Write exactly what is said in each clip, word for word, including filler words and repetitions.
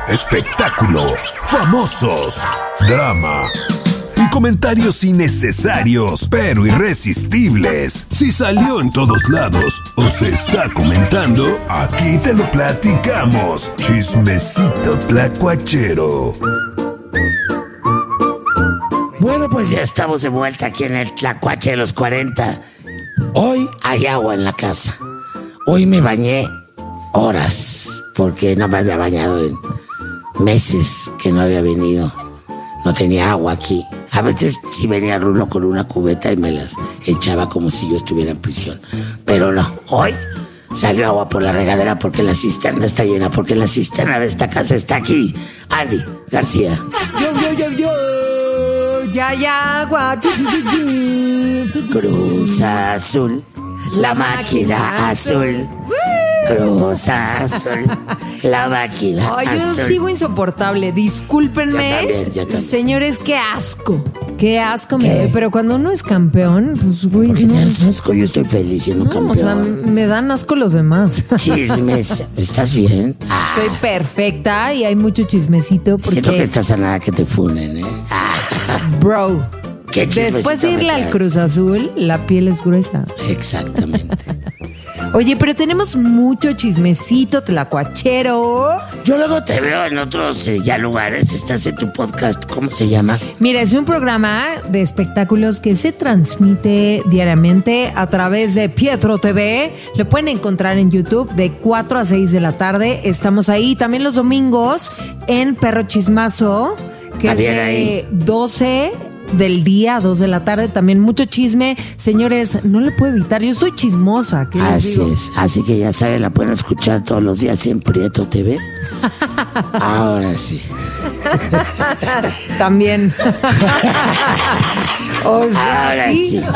espectáculo, famosos, drama y comentarios innecesarios pero irresistibles. Si salió en todos lados o se está comentando, aquí te lo platicamos. Chismecito tlacuachero. Bueno, pues ya estamos de vuelta aquí en el Tlacuache de los cuarenta. Hoy hay agua en la casa. Hoy me bañé horas porque no me había bañado en meses que no había venido. No tenía agua aquí. A veces sí venía Rulo con una cubeta y me las echaba como si yo estuviera en prisión. Pero no, hoy salió agua por la regadera porque la cisterna está llena, porque la cisterna de esta casa está aquí. Andy García. Yo, yo, yo, yo. Ya hay agua. Cruz Azul, la máquina azul. Cruz Azul, la máquina Ay, azul. yo sigo insoportable. Discúlpenme. Yo también, yo también. Señores, qué asco. Qué asco me ¿Qué? doy. Pero cuando uno es campeón, pues, güey. Porque no. te das asco, yo estoy feliz siendo No, campeón. o sea, me dan asco los demás. Chismes, ¿estás bien? Ah, Estoy perfecta y hay mucho chismecito porque, siento que estás a nada que te funen, ¿eh? Ah, bro, qué chismecito después de me irle al traes. Cruz Azul, la piel es gruesa. Exactamente. Oye, pero tenemos mucho chismecito, tlacuachero. Yo luego te veo en otros eh, ya lugares. Estás en tu podcast, ¿cómo se llama? Mira, es un programa de espectáculos que se transmite diariamente a través de Pietro T V. Lo pueden encontrar en YouTube de cuatro a seis de la tarde. Estamos ahí también los domingos en Perro Chismazo, que También es de ahí. doce del día a dos de la tarde. También mucho chisme. Señores, no le puedo evitar. Yo soy chismosa. ¿Qué les Así digo? es. Así que ya saben, la pueden escuchar todos los días en Prieto T V. Ahora sí. También. O sea, Ahora sí. sí.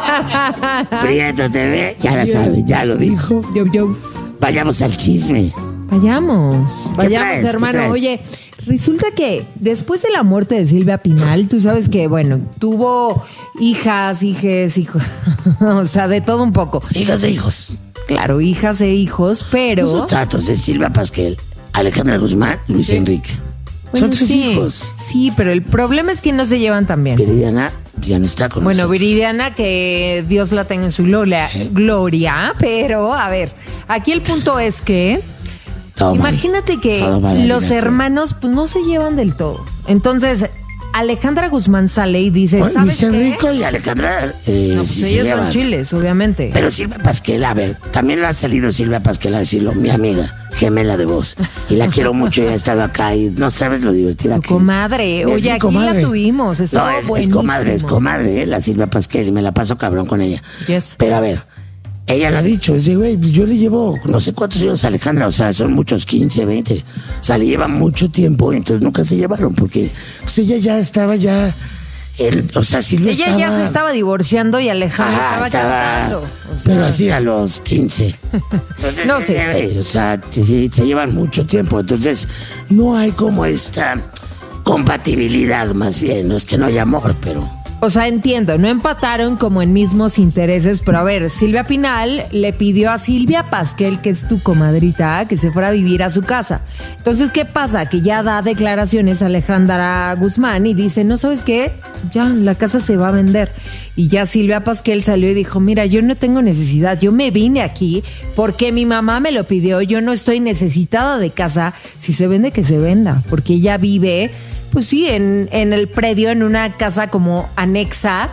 Prieto T V, ya la saben, ya lo dijo. Yo, yo. Vayamos al chisme. Vayamos, ¿Qué vayamos, traes? ¿Qué hermano. traes? Oye, resulta que después de la muerte de Silvia Pinal, tú sabes que, bueno, tuvo hijas, hijes, hijos, o sea, de todo un poco. Hijas e hijos. Claro, hijas e hijos, pero... Los datos de Silvia Pasquel, Alejandra Guzmán, Luis Sí. Enrique. Bueno, Son tres sí, hijos. sí, pero el problema es que no se llevan tan bien. Viridiana ya no está con Bueno, nosotros. Viridiana, que Dios la tenga en su gloria, gloria, pero a ver, aquí el punto es que... Todo mal. Imagínate que Todo mal, los Alina, sí. hermanos pues no se llevan del todo. Entonces, Alejandra Guzmán sale y dice, Bueno, ¿sabes Luis qué? Enrique y Alejandra eh, No, pues sí se ellos son llevan. chiles, obviamente. Pero Silvia Pasquel, a ver, también le ha salido Silvia Pasquel a decirlo, mi amiga, gemela de voz. Y la quiero mucho y ha estado acá y no sabes lo divertida Tu que comadre, es. oye, Es mi aquí comadre. la tuvimos, estuvo No, es, es buenísimo. comadre, es comadre, ¿eh? La Silvia Pasquel, y me la paso cabrón con ella. Yes. Pero a ver, ella lo ha dicho, es de, güey, yo le llevo no sé cuántos años a Alejandra, o sea, son muchos, quince, veinte. O sea, le lleva mucho tiempo, entonces nunca se llevaron, porque pues, ella ya estaba ya, el, o sea, Silvia Ella estaba... ya se estaba divorciando y Alejandra Ajá, estaba, estaba- cantando. O sea, pero así a los quince. Entonces, No sé. eh, o sea, sí, se llevan mucho tiempo. Entonces, no hay como esta compatibilidad, más bien. No es que no haya amor, pero... O sea, entiendo, no empataron como en mismos intereses, pero a ver, Silvia Pinal le pidió a Silvia Pasquel, que es tu comadrita, que se fuera a vivir a su casa. Entonces, ¿qué pasa? Que ya da declaraciones a Alejandra Guzmán y dice, no, ¿sabes qué? Ya, la casa se va a vender. Y ya Silvia Pasquel salió y dijo, mira, yo no tengo necesidad, yo me vine aquí porque mi mamá me lo pidió, yo no estoy necesitada de casa, si se vende, que se venda, porque ella vive... Pues sí, en, en el predio, en una casa como anexa.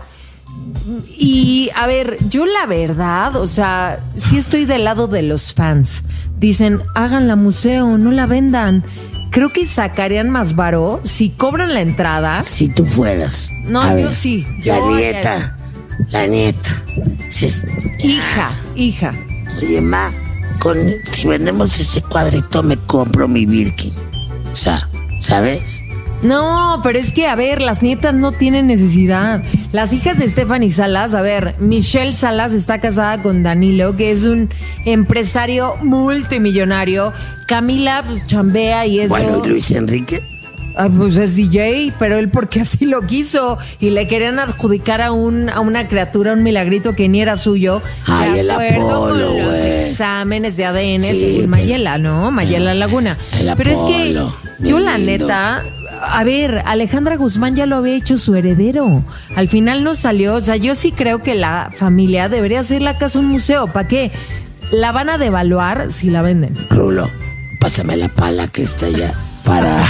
Y a ver, yo la verdad, o sea, sí estoy del lado de los fans. Dicen, háganla museo, no la vendan. Creo que sacarían más varo si cobran la entrada. Si tú fueras... No, a yo ver, sí, La yo haría nieta, la nieta. Si es- Hija, hija. Oye, ma, con, si vendemos ese cuadrito me compro mi Birkin. O sea, ¿sabes? No, pero es que, a ver, las nietas no tienen necesidad. Las hijas de Stephanie Salas, a ver, Michelle Salas está casada con Danilo, que es un empresario multimillonario. Camila, pues, chambea y eso. Bueno, ¿y Luis Enrique? Ah, pues es D J, pero él porque así lo quiso y le querían adjudicar a un a una criatura, un milagrito que ni era suyo, Ay, de el acuerdo Apolo, con los güey. exámenes de A D N Sí, según pero- Mayela, ¿no? Mayela Laguna. el Pero es que Apolo, yo bien la lindo. neta, a ver, Alejandra Guzmán ya lo había hecho su heredero. Al final no salió, o sea, yo sí creo que la familia debería hacer la casa un museo. ¿Para qué? La van a devaluar si la venden. Rulo, pásame la pala que está allá para,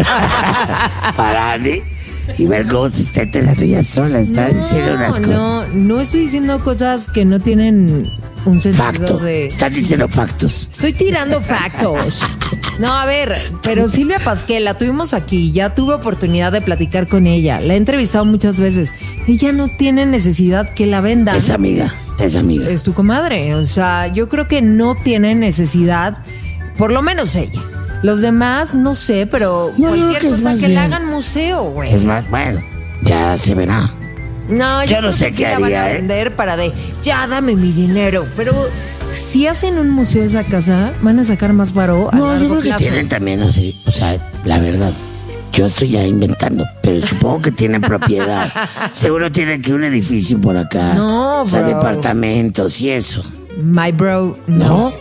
para Andy y ver cómo se está enterando ella sola. Está diciendo unas cosas. No, no estoy diciendo cosas que no tienen un sentido Facto. de... Estás diciendo factos. Estoy tirando factos. No, a ver, pero Silvia Pasquel, la tuvimos aquí, ya tuve oportunidad de platicar con ella, la he entrevistado muchas veces. Ella no tiene necesidad que la vendan. Es amiga, es amiga. Es tu comadre, o sea, yo creo que no tiene necesidad, por lo menos ella. Los demás, no sé, pero No, yo creo cualquier que es cosa más que le bien- hagan museo, güey. Es más, bueno, ya se verá. No, Yo no creo sé que sí qué la van haría, a ¿eh? vender para de, ya dame mi dinero. Pero si hacen un museo de esa casa, van a sacar más varo a No, yo largo creo que plazo. tienen también así, o sea, la verdad. Yo estoy ya inventando, pero supongo que tienen propiedad. Seguro tienen que un edificio por acá. No, O sea, bro. departamentos y eso. My bro, no. ¿No?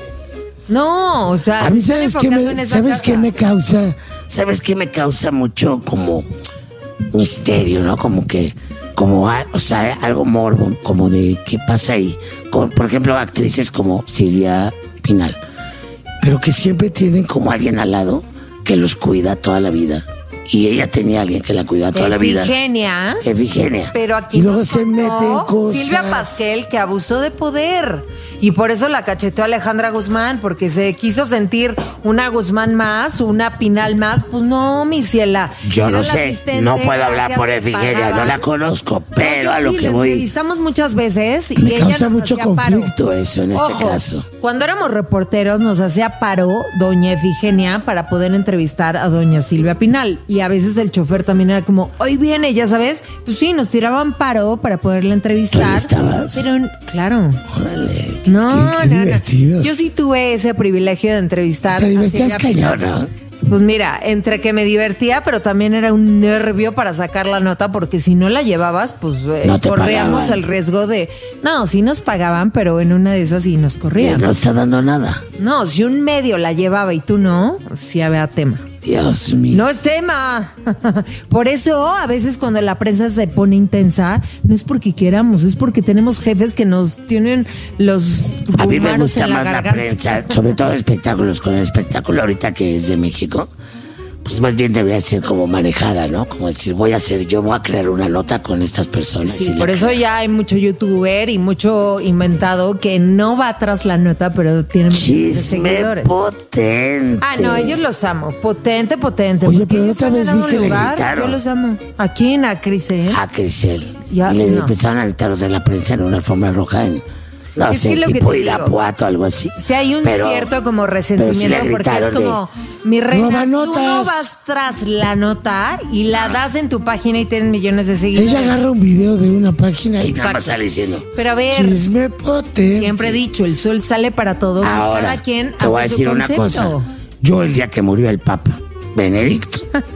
No, o sea, A mí, se están ¿sabes qué enfocando en me, esa ¿sabes casa. qué me causa? ¿Sabes qué me causa mucho como misterio, ¿no? Como que, como, ah, o sea, algo morbo, como de qué pasa ahí. Con, por ejemplo, actrices como Silvia Pinal, pero que siempre tienen como alguien al lado que los cuida toda la vida. Y ella tenía a alguien que la cuidaba toda la vida. Efigenia. Efigenia. Pero aquí Y luego nos se contó meten cosas. Silvia Pasquel, que abusó de poder. Y por eso la cacheteó Alejandra Guzmán, porque se quiso sentir una Guzmán más, una Pinal más. Pues no, mi ciela. Yo Era no la sé, asistente, no puedo hablar gracias, por te Efigenia, no pagaban. la conozco, No, pero yo a lo sí, que la voy. entrevistamos muchas veces y Me ella causa nos mucho hacía paro. conflicto eso en este Ojo, caso. Cuando éramos reporteros nos hacía paro doña Efigenia para poder entrevistar a doña Silvia Pinal. Y a veces el chofer también era como, hoy viene, ya sabes. Pues sí, nos tiraban paro para poderla entrevistar. ¿Tú ahí estabas? Pero, claro. Órale, qué- No, qué, qué no, no. divertido. Yo sí tuve ese privilegio de entrevistar Te a divertías Silvia cañón, Pinal. ¿no? Pues mira, entre que me divertía, pero también era un nervio para sacar la nota, porque si no la llevabas, pues eh, No te corríamos pagaban. el riesgo de... No, sí nos pagaban, pero en una de esas sí nos Que corrían. no está dando nada. No, si un medio la llevaba y tú no, sí había tema. Dios mío. No es tema. Por eso, a veces cuando la prensa se pone intensa, no es porque queramos, es porque tenemos jefes que nos tienen los A mí me gumaros gusta en la más la garganta. prensa, sobre todo espectáculos. Con el espectáculo ahorita que es de México, pues más bien debería ser como manejada, ¿no? Como decir, voy a hacer, yo voy a crear una nota con estas personas. Sí, y la por eso creo. ya hay mucho youtuber y mucho inventado que no va tras la nota, pero tiene muchos Chisme seguidores. potente. Ah, no, ellos los amo. Potente, potente. Oye, Porque pero ellos otra han vez ganado vi que un le lugar, gritaron. yo los amo. Aquí en Acrisel. A Crisel. Ya, y le no. empezaron a gritar los de la prensa en una alfombra roja en, no Es sé, que lo que tipo te digo, Irapuato, algo así. Si hay un Pero- cierto como pero sí resentimiento le porque es gritaron de, como, mi reina, "Roba tú no notas". vas tras la nota y la das en tu página y tienes millones de seguidores. Ella agarra un video de una página y nada Exacto. más sale diciendo, Pero a ver, chisme potente. siempre he dicho, el sol sale para todos y Ahora, cada quien te voy a hace decir su una concepto. cosa. Yo el día que murió el Papa Benedicto,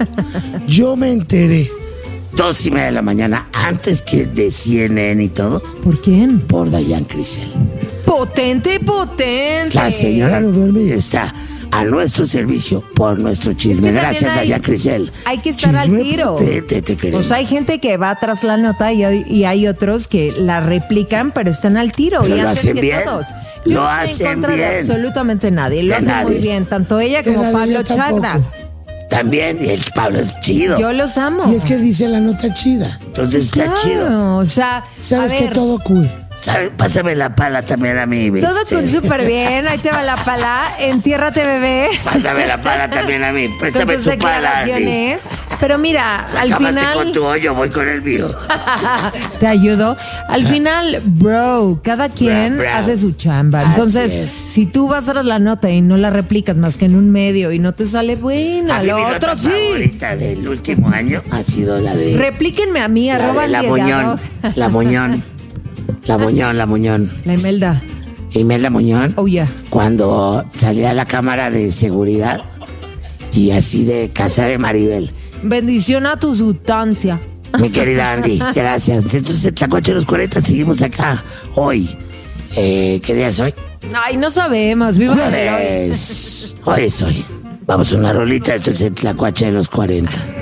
yo me enteré dos y media de la mañana antes que de C N N y todo ¿Por quién? por Dayan Crisel. Potente, potente. La señora no duerme y está a nuestro servicio por nuestro Es chisme. que también Gracias, hay- Dayan Crisel. Hay que estar al Chisme tiro. potente, te queremos. O sea, hay gente que va tras la nota y hay, y hay otros que la replican, pero están al tiro. Pero y lo antes hacen que bien. todos. Lo Yo no estoy hacen en contra de bien. absolutamente nadie. Lo De hacen nadie. muy bien. Tanto ella De como nadie, Pablo yo tampoco. Chagra. También, y el Pablo es chido. Yo los amo. Y es que dice la nota chida. Entonces está chido. Claro, o sea, Sabes a que ver, todo cool. ¿Sabe? Pásame la pala también a mí. todo este. con súper bien. Ahí te va la pala. Entiérrate, bebé. Pásame la pala también a mí. Con Préstame tus tu pala, Andy. declaraciones. Pero mira, al Acabaste final. con tu hoyo, voy con el mío. Te ayudo. Al final, bro, cada quien Bro, bro. hace su chamba. Así Entonces, es. si tú vas a dar la nota y no la replicas más que en un medio y no te sale buena, A mí lo mi otro nota sí. favorita del último año ha sido la de... Replíquenme a mí, la arroba de la el Muñón. Diedado. La Muñón. La Muñón, la Muñón. La Imelda. Imelda Muñón. Oh, yeah. Cuando salía a la cámara de seguridad y así de casa de Maribel Bendición a tu sustancia. Mi querida Andy, gracias. Entonces, el Tlacuache de los cuarenta, seguimos acá hoy. Eh, ¿Qué día es hoy? Ay, no sabemos. Viva el hoy. Jueves. Hoy es hoy. Vamos a una rolita, esto es el Tlacuache de los cuarenta.